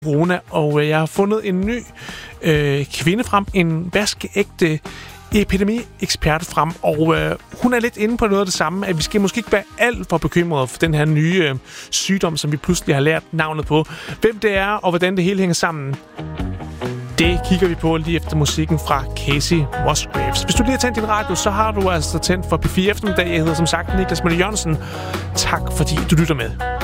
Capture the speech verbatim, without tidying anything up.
corona, og jeg har fundet en ny øh, kvinde frem, en vaskeægte epidemi-ekspert frem, og øh, hun er lidt inde på noget af det samme, at vi skal måske ikke være alt for bekymrede for den her nye øh, sygdom, som vi pludselig har lært navnet på. Hvem det er, og hvordan det hele hænger sammen, det kigger vi på lige efter musikken fra Casey Musgraves. Hvis du lige har tændt din radio, så har du altså tændt for P fire eftermiddag. Jeg hedder som sagt Niklas Møller Jørgensen. Tak fordi du lytter med.